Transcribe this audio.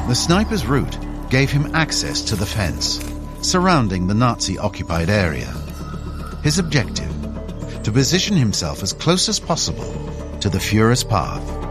The sniper's route gave him access to the fence surrounding the Nazi-occupied area. His objective: to position himself as close as possible to the Führer's path.